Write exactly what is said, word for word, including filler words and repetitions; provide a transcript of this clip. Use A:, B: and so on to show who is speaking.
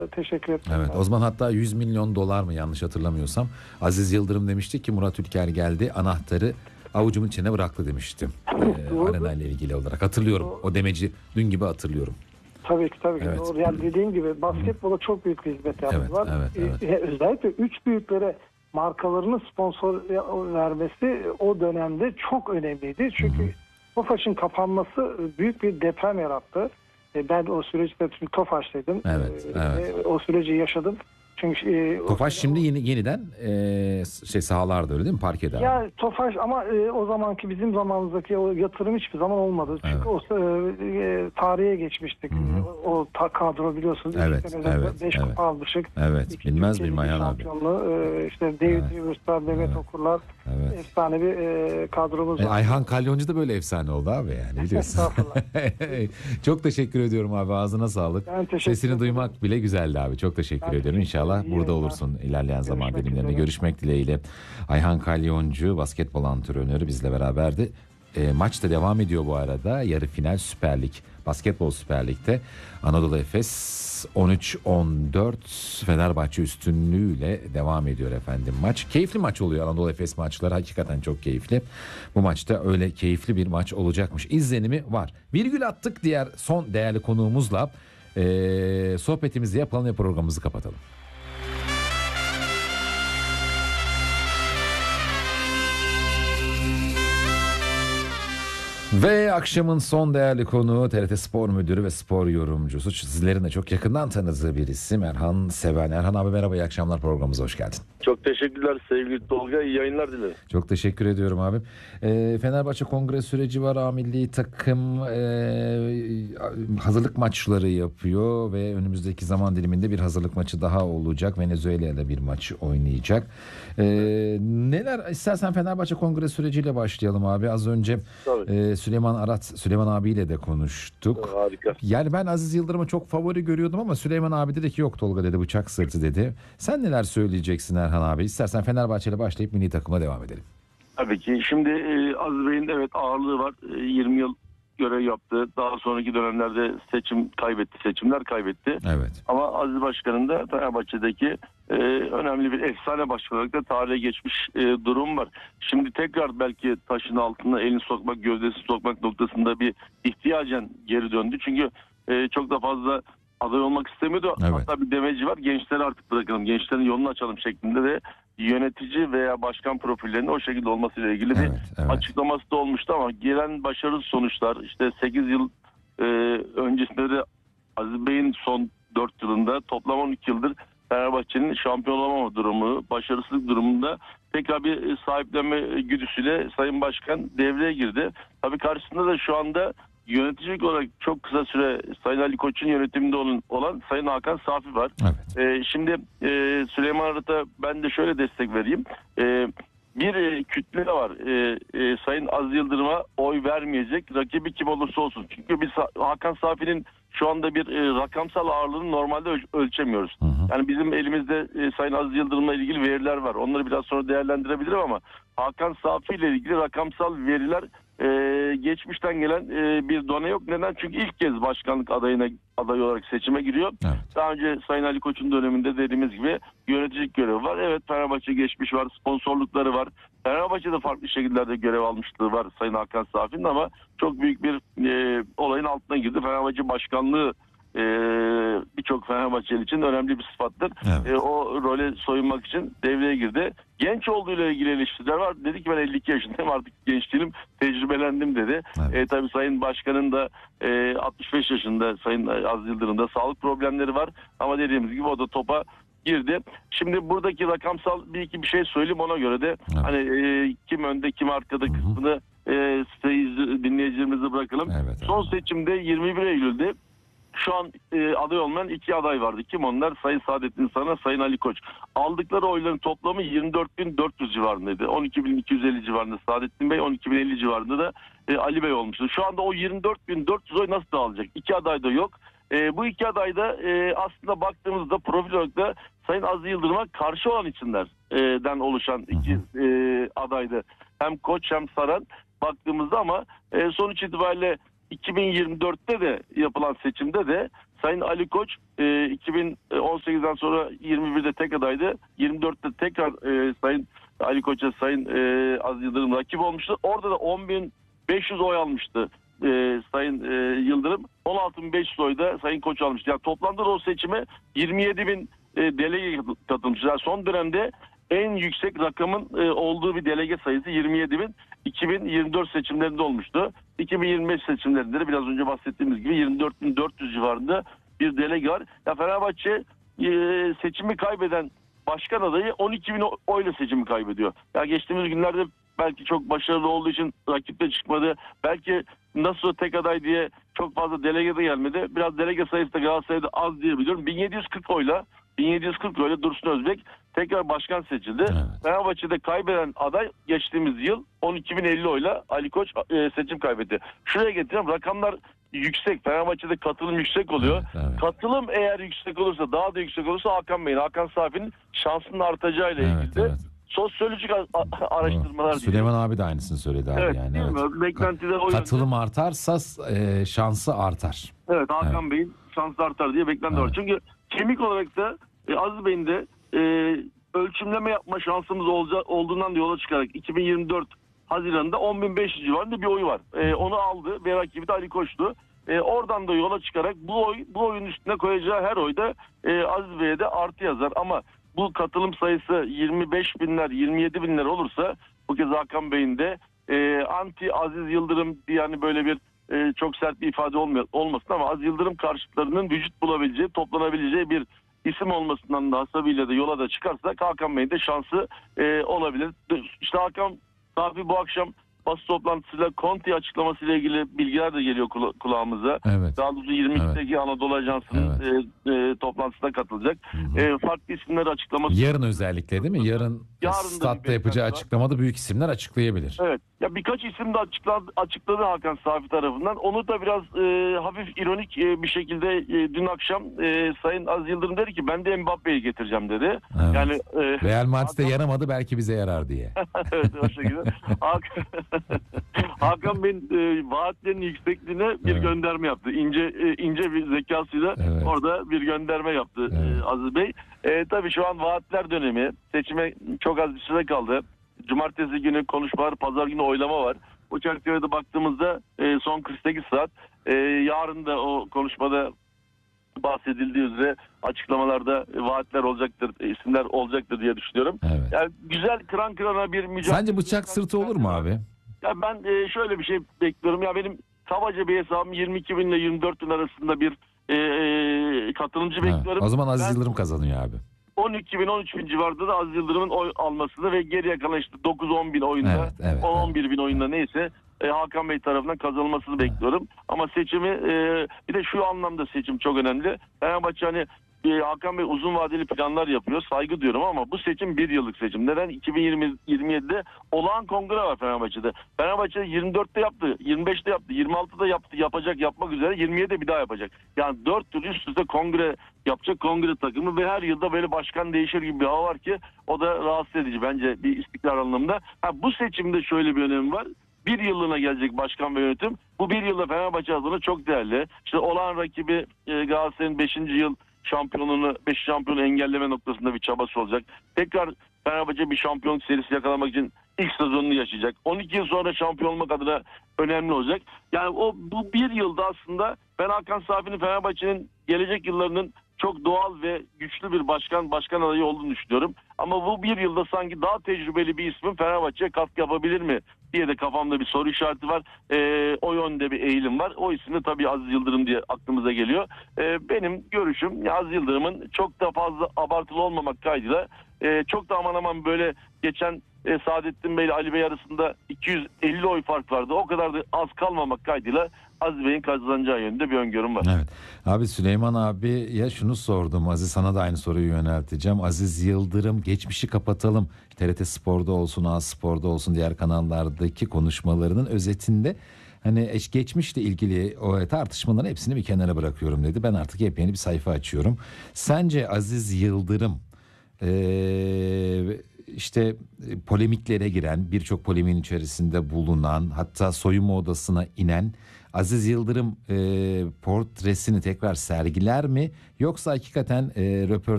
A: Teşekkür ederim.
B: Evet, o zaman hatta yüz milyon dolar mı yanlış hatırlamıyorsam Aziz Yıldırım demişti ki Murat Ülker geldi, anahtarı avucumun içine bıraktı demişti. Ee, Arena ile ilgili olarak hatırlıyorum. O demeci dün gibi hatırlıyorum.
A: Tabii ki tabii ki.
B: Evet.
A: Doğru. Yani dediğim gibi basketbola çok büyük bir hizmet yaptılar.
B: Evet, evet, evet.
A: Ee, özellikle üç büyüklere markalarını sponsor vermesi o dönemde çok önemliydi. Çünkü Tofaş'ın kapanması büyük bir deprem yarattı. Ben o süreçte Tofaş'taydım.
B: Evet, evet.
A: O süreci yaşadım. Çünkü e,
B: Tofaş şimdi yeni yeniden e, şey sahalarda öyle değil mi? Parkede.
A: Ya Tofaş ama e, o zamanki bizim zamanımızdaki o yatırım hiçbir zaman olmadı. Çünkü
B: Evet.
A: o e, tarihe geçmiştik.
B: Hı-hı.
A: O, o ta, kadro biliyorsunuz.
B: Evet, evet,
A: beş
B: evet.
A: kupa almıştık.
B: Evet,
A: İki
B: bilmez
A: Türkiye
B: miyim
A: Ligi
B: Ayhan abi?
A: şampiyonluğu, e, işte David
B: Evet.
A: Rivers'lar, Mehmet
B: Evet.
A: Okurlar.
B: Evet.
A: Efsane bir e, kadromuz
B: E,
A: var.
B: Ayhan Kalyoncu da böyle efsane oldu abi yani biliyorsun.
A: Estağfurullah.
B: Çok teşekkür ediyorum abi, ağzına sağlık.
A: Ben teşekkür
B: Sesini
A: ederim.
B: duymak bile güzeldi abi, çok teşekkür
A: Ben
B: ediyorum.
A: teşekkür
B: İnşallah
A: ederim. İyi
B: burada
A: yayınlar.
B: olursun ilerleyen zaman
A: Görüşmek
B: dilimlerinde.
A: üzere.
B: Görüşmek dileğiyle. Ayhan Kalyoncu basketbol antrenörü bizle beraberdi. E, maç da devam ediyor bu arada. Yarı final Süper Lig. Basketbol Süper Lig'de Anadolu Efes on üç on dört Fenerbahçe üstünlüğüyle devam ediyor efendim maç. Keyifli maç oluyor Anadolu Efes maçları, hakikaten çok keyifli. Bu maçta öyle keyifli bir maç olacakmış izlenimi var. Virgül attık, diğer son değerli konuğumuzla e, sohbetimizi yapalım ve programımızı kapatalım. Ve akşamın son değerli konuğu T R T Spor Müdürü ve spor yorumcusu, sizlerin de çok yakından tanıdığı bir isim Erhan Seven. Erhan abi merhaba, iyi akşamlar, programımıza hoş geldin.
C: Çok teşekkürler sevgili Tolga, iyi yayınlar dilerim.
B: Çok teşekkür ediyorum abim. Ee, Fenerbahçe kongre süreci var, A milli takım e, hazırlık maçları yapıyor ve önümüzdeki zaman diliminde bir hazırlık maçı daha olacak. Venezuela ile bir maç oynayacak. Ee, neler, istersen Fenerbahçe kongre süreciyle başlayalım abi. Az önce e, Süleyman Arat, Süleyman abiyle de konuştuk.
C: Harika.
B: Yani ben Aziz Yıldırım'ı çok favori görüyordum ama Süleyman abi dedi ki yok Tolga dedi, bıçak sırtı dedi. Sen neler söyleyeceksin Erhan abi? İstersen Fenerbahçe ile başlayıp milli takıma devam edelim.
C: Tabii ki. Şimdi e, Aziz Bey'in evet ağırlığı var. E, yirmi yıl görev yaptı. Daha sonraki dönemlerde seçim kaybetti, seçimler kaybetti.
B: Evet.
C: Ama Aziz Başkan'ın da Fenerbahçe'deki e, önemli bir efsane başkan olarak da tarihe geçmiş e, durum var. Şimdi tekrar belki taşın altına elini sokmak, gövdesi sokmak noktasında bir ihtiyacen geri döndü. Çünkü e, çok da fazla aday olmak istemiyordu.
B: Evet.
C: Hatta bir demeci var. Gençleri artık bırakalım, gençlerin yolunu açalım şeklinde de yönetici veya başkan profillerinin o şekilde olmasıyla ilgili
B: Evet,
C: bir
B: evet.
C: açıklaması da olmuştu ama gelen başarılı sonuçlar, işte sekiz yıl e, öncesinde de Aziz Bey'in son dört yılında toplam on iki yıldır Fenerbahçe'nin şampiyon olamama durumu, başarısızlık durumunda tekrar bir sahiplenme güdüsüyle Sayın Başkan devreye girdi. Tabii karşısında da şu anda yöneticilik olarak çok kısa süre Sayın Ali Koç'un yönetiminde olan, olan Sayın Hakan Safi var.
B: Evet.
C: Ee, şimdi e, Süleyman Arat'a ben de şöyle destek vereyim. E, bir e, kütle var. E, e, Sayın Aziz Yıldırım'a oy vermeyecek, rakibi kim olursa olsun. Çünkü biz Hakan Safi'nin şu anda bir e, rakamsal ağırlığını normalde öl- ölçemiyoruz.
B: Hı hı.
C: Yani bizim elimizde e, Sayın Aziz Yıldırım'la ilgili veriler var. Onları biraz sonra değerlendirebilirim ama Hakan Safi ile ilgili rakamsal veriler e, geçmişten gelen e, bir done yok. Neden? Çünkü ilk kez başkanlık adayına aday olarak seçime giriyor.
B: Evet.
C: Daha önce Sayın Ali Koç'un döneminde dediğimiz gibi yöneticilik görevi var. Evet, Fenerbahçe geçmiş var, sponsorlukları var. Fenerbahçe'de farklı şekillerde görev almışlığı var Sayın Hakan Safi'nin ama çok büyük bir e, olayın altına girdi. Fenerbahçe başkanlığı e, birçok Fenerbahçeli için önemli bir sıfattır.
B: Evet.
C: E, o role soyunmak için devreye girdi. Genç olduğuyla ilgili eleştiriler var. Dedi ki ben elli iki yaşındayım, artık genç değilim, tecrübelendim dedi.
B: Evet.
C: E, tabii Sayın Başkan'ın da e, altmış beş yaşında, Sayın Aziz Yıldırım'da sağlık problemleri var. Ama dediğimiz gibi o da topa girdi. Şimdi buradaki rakamsal bir iki bir şey söyleyeyim, ona göre de
B: Evet.
C: hani e, kim önde kim arkada
B: Hı hı.
C: kısmını e, size iz- dinleyicilerimize bırakalım.
B: Evet,
C: Son
B: evet.
C: seçimde yirmi bir Eylül'de şu an e, aday olmayan iki aday vardı. Kim onlar? Sayın Saadettin Saran, Sayın Ali Koç. Aldıkları oyların toplamı yirmi dört bin dört yüz civarındaydı. on iki bin iki yüz elli civarında Saadettin Bey, on iki bin elli civarında da e, Ali Bey olmuştu. Şu anda o yirmi dört bin dört yüz oy nasıl dağılacak? İki aday da yok. E, bu iki aday da e, aslında baktığımızda profil olarak da Sayın Aziz Yıldırım'a karşı olan isimlerden oluşan iki e, adaydı. Hem Koç hem Saran baktığımızda ama e, sonuç itibariyle iki bin yirmi dörtte de yapılan seçimde de Sayın Ali Koç e, iki bin on sekizden sonra yirmi birde tek adaydı. yirmi dörtte tekrar e, Sayın Ali Koç'a Sayın e, Aziz Yıldırım rakip olmuştu. Orada da on bin beş yüz oy almıştı e, Sayın e, Yıldırım. on altı bin beş yüz oyda Sayın Koç almıştı. Yani toplamda da o seçime yirmi yedi bin e, delege katılmış. Yani son dönemde en yüksek rakamın e, olduğu bir delege sayısı yirmi yedi bin iki bin yirmi dört seçimlerinde olmuştu. iki bin yirmi beş seçimlerinde de biraz önce bahsettiğimiz gibi yirmi dört bin dört yüz civarında bir delege var. Ya Fenerbahçe e, seçimi kaybeden başkan adayı on iki bin oyla seçimi kaybediyor. Ya geçtiğimiz günlerde belki çok başarılı olduğu için rakip de çıkmadı. Belki nasıl tek aday diye çok fazla delege de gelmedi. Biraz delege sayısı da Galatasaray'da az diye biliyorum. bin yedi yüz kırk oyla bin yedi yüz kırk oyla Dursun Özbek tekrar başkan seçildi.
B: Evet.
C: Fenerbahçe'de kaybeden aday geçtiğimiz yıl on iki bin elli oyla Ali Koç e, seçim kaybetti. Şuraya getireyim, rakamlar yüksek. Fenerbahçe'de katılım yüksek oluyor.
B: Evet, evet.
C: Katılım eğer yüksek olursa, daha da yüksek olursa Hakan Bey'in, Hakan Safi'nin şansının artacağıyla
B: Evet,
C: ilgili
B: evet.
C: sosyolojik a- a- araştırmalar.
B: Süleyman abi de aynısını söyledi abi
C: Evet,
B: yani.
C: değil
B: Evet.
C: mi? Beklentiler o yönde.
B: Katılım artarsa e, şansı artar.
C: Evet, Hakan
B: Evet.
C: Bey'in şansı artar diye beklenti var.
B: Evet.
C: Çünkü kemik olarak da e, Aziz Bey'in de e, ölçümleme yapma şansımız olca, olduğundan da yola çıkarak iki bin yirmi dört Haziran'da on bin beş yüz civarında bir oyu var. E, onu aldı ve rakibi de Ali Koç'tu. E, oradan da yola çıkarak bu oy, bu oyun üstüne koyacağı her oyda e, Aziz Bey'e de artı yazar. Ama bu katılım sayısı yirmi beş binler, yirmi yedi binler olursa bu kez Hakan Bey'in de e, anti Aziz Yıldırım diye yani böyle bir e, çok sert bir ifade olmuyor, olmasın ama Aziz Yıldırım karşıtlarının vücut bulabileceği, toplanabileceği bir isim olmasından da hasabıyla da yola da çıkarsak Hakan Bey'in de şansı e, olabilir. İşte Hakan Safi bu akşam basın toplantısıyla Conte açıklamasıyla ilgili bilgiler de geliyor kula- kulağımıza.
B: Evet.
C: Daha doğrusu yirmi ikideki Anadolu Ajansı'nın
B: Evet.
C: e, e, toplantısına katılacak.
B: Hı hı.
C: E, farklı isimler açıklaması.
B: Yarın özellikle değil mi? Yarın,
C: Yarın da
B: statta
C: bir
B: yapacağı
C: beklenti var.
B: açıklamada büyük isimler açıklayabilir.
C: Evet. Ya birkaç isim de açıkladı, açıkladı Hakan Safi tarafından. Onu da biraz e, hafif ironik e, bir şekilde e, dün akşam e, Sayın Aziz Yıldırım dedi ki ben de Mbappe'yi getireceğim dedi.
B: Evet.
C: Yani e,
B: Real Madrid'de
C: Hakan-
B: yaramadı, belki bize yarar diye.
C: evet, o şekilde. Hakan, Hakan Bey'in e, vaatlerinin yüksekliğine bir
B: Evet.
C: gönderme yaptı. İnce e, ince bir zekasıyla
B: Evet.
C: orada bir gönderme yaptı e,
B: Evet.
C: Aziz Bey. E, tabii şu an vaatler dönemi. Seçime çok az bir süre kaldı. Cumartesi günü konuşmalar, pazar günü oylama var. Bu çerçevede baktığımızda e, son kırk sekiz saat. E, yarın da o konuşmada bahsedildiği üzere açıklamalarda e, vaatler olacaktır, e, isimler olacaktır diye düşünüyorum.
B: Evet.
C: Yani güzel kıran kırana bir mücadele.
B: Sence bıçak sırtı olur mu abi?
C: Ya ben e, şöyle bir şey bekliyorum. Ya benim kabaca bir hesabım yirmi iki bin ile yirmi dört bin arasında bir e, e, katılımcı
B: Ha,
C: bekliyorum.
B: o zaman Aziz
C: Ben
B: Yıldırım kazanıyor abi.
C: on iki bin on üç bin civarında da Aziz Yıldırım'ın oy almasını ve geriye kalan işte dokuz on bin oyunda,
B: Evet, evet,
C: on on bir
B: evet.
C: bin oyunda neyse e, Hakan Bey tarafından kazanılmasını bekliyorum. Ama seçimi e, bir de şu anlamda seçim çok önemli. Fenerbahçe hani e, Hakan Bey uzun vadeli planlar yapıyor. Saygı diyorum ama bu seçim bir yıllık seçim. Neden? iki bin yirmi yirmi yedide olağan kongre var Fenerbahçe'de. Fenerbahçe yirmi dörtte yaptı, yirmi beşte yaptı, yirmi altıda yaptı, yapacak, yapmak üzere yirmi yedide bir daha yapacak. Yani dört tür üst üste kongre yapacak kongre takımı ve her yılda böyle başkan değişir gibi bir hava var ki o da rahatsız edici bence bir istikrar anlamında. Ha, bu seçimde şöyle bir önemi var. Bir yıllığına gelecek başkan ve yönetim. Bu bir yılda Fenerbahçe adına çok değerli. İşte olağan rakibi e, Galatasaray'ın beşinci yıl şampiyonunu, beş şampiyonu engelleme noktasında bir çabası olacak. Tekrar Fenerbahçe bir şampiyonluk serisi yakalamak için ilk sezonunu yaşayacak. on iki yıl sonra şampiyon olmak adına önemli olacak. Yani o bu bir yılda aslında ben Hakan Safi'nin Fenerbahçe'nin gelecek yıllarının çok doğal ve güçlü bir başkan başkan adayı olduğunu düşünüyorum. Ama bu bir yılda sanki daha tecrübeli bir ismin Fenerbahçe'ye katkı yapabilir mi diye de kafamda bir soru işareti var. Ee, o yönde bir eğilim var. O isim de tabii Aziz Yıldırım diye aklımıza geliyor. Ee, benim görüşüm ya Aziz Yıldırım'ın çok da fazla abartılı olmamak kaydıyla e, çok da aman aman böyle geçen e, Saadettin Bey ile Ali Bey arasında iki yüz elli oy fark vardı. O kadar da az kalmamak kaydıyla Aziz Bey'in kazanacağı yönünde bir öngörüm var.
B: Evet. Abi Süleyman abi ya şunu sordum, Aziz sana da aynı soruyu yönelteceğim. Aziz Yıldırım, geçmişi kapatalım. T R T Spor'da olsun, A Spor'da olsun, diğer kanallardaki konuşmalarının özetinde hani geçmişle ilgili o tartışmaların hepsini bir kenara bırakıyorum dedi. Ben artık yepyeni bir sayfa açıyorum. Sence Aziz Yıldırım Ee, işte polemiklere giren, birçok polemiğin içerisinde bulunan, hatta soyunma odasına inen Aziz Yıldırım e, portresini tekrar sergiler mi? Yoksa hakikaten e, röportaj